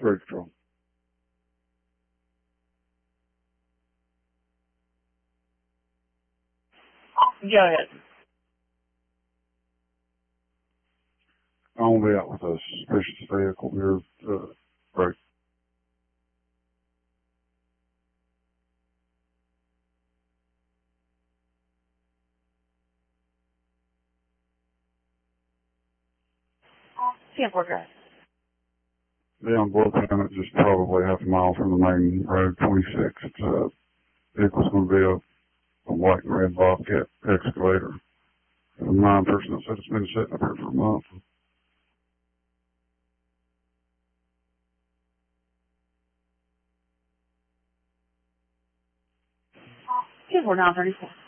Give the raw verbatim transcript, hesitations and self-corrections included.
Road Patrol. Go ahead. I won't be out with a suspicious vehicle here. Uh, right. ten four Drive. Yeah, on both ends, just probably half a mile from the main road, twenty-six. It's a vehicle's going to be a, a white and red Bobcat excavator. The nine person that said it's been sitting up here for a month. ten four nine thirty-four.